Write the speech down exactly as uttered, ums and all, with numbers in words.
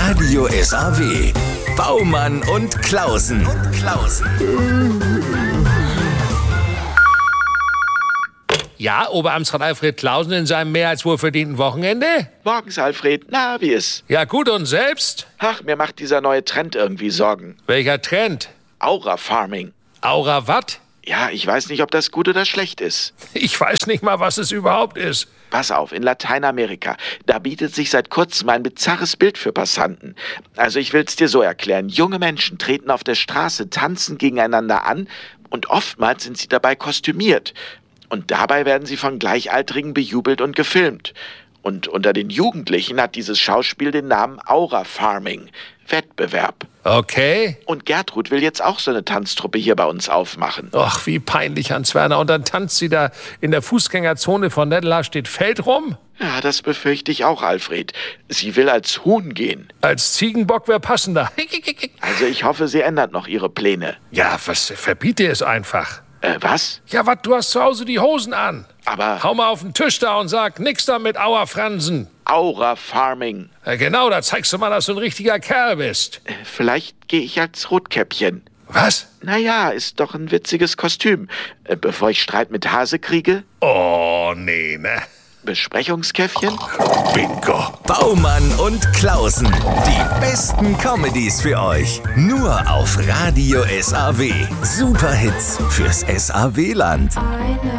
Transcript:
Radio S A W. Baumann und Klausen. Und Klausen. Ja, Oberamtsrat Alfred Klausen in seinem mehr als wohlverdienten Wochenende? Morgens, Alfred. Na, wie ist? Ja, gut, und selbst? Ach, mir macht dieser neue Trend irgendwie Sorgen. Welcher Trend? Aura Farming. Aura wat? Ja, ich weiß nicht, ob das gut oder schlecht ist. Ich weiß nicht mal, was es überhaupt ist. Pass auf, in Lateinamerika, da bietet sich seit kurzem ein bizarres Bild für Passanten. Also ich will's dir so erklären. Junge Menschen treten auf der Straße, tanzen gegeneinander an und oftmals sind sie dabei kostümiert. Und dabei werden sie von Gleichaltrigen bejubelt und gefilmt. Und unter den Jugendlichen hat dieses Schauspiel den Namen Aura Farming. Wettbewerb. Okay. Und Gertrud will jetzt auch so eine Tanztruppe hier bei uns aufmachen. Ach, wie peinlich, Hans-Werner. Und dann tanzt sie da in der Fußgängerzone von Nettlar steht Feld rum? Ja, das befürchte ich auch, Alfred. Sie will als Huhn gehen. Als Ziegenbock wäre passender. Also ich hoffe, sie ändert noch ihre Pläne. Ja, was, verbiete es einfach. Äh, was? Ja, was, du hast zu Hause die Hosen an. Aber... Hau mal auf den Tisch da und sag, nix da mit Aua Fransen. Aura Farming. Ja, genau, da zeigst du mal, dass du ein richtiger Kerl bist. Äh, vielleicht gehe ich als Rotkäppchen. Was? Naja, ist doch ein witziges Kostüm. Äh, bevor ich Streit mit Hase kriege. Oh, nee, ne? Besprechungskäffchen? Bingo. Baumann und Klausen. Die besten Comedies für euch. Nur auf Radio S A W. Superhits fürs S A W-Land.